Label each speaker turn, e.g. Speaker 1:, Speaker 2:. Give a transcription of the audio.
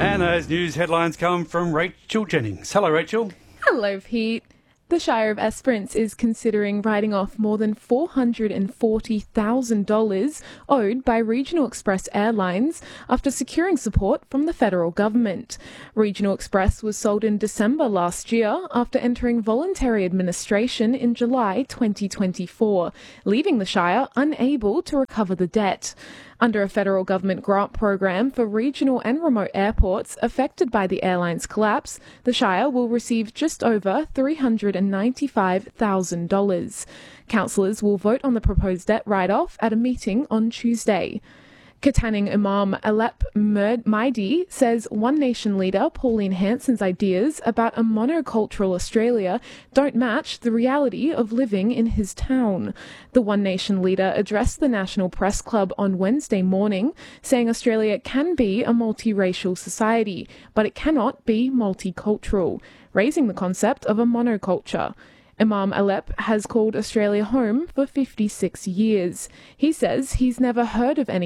Speaker 1: And those news headlines come from Rachel Jennings. Hello, Rachel.
Speaker 2: Hello, Pete. The Shire of Esperance is considering writing off more than $440,000 owed by Regional Express Airlines after securing support from the federal government. Regional Express was sold in December last year after entering voluntary administration in July 2024, leaving the Shire unable to recover the debt. Under a federal government grant program for regional and remote airports affected by the airline's collapse, the Shire will receive just over $395,000. Councillors will vote on the proposed debt write-off at a meeting on Tuesday. Katanning Imam Alep Mahdi says One Nation leader Pauline Hanson's ideas about a monocultural Australia don't match the reality of living in his town. The One Nation leader addressed the National Press Club on Wednesday morning, saying Australia can be a multiracial society, but it cannot be multicultural, raising the concept of a monoculture. Imam Alep has called Australia home for 56 years. He says he's never heard of any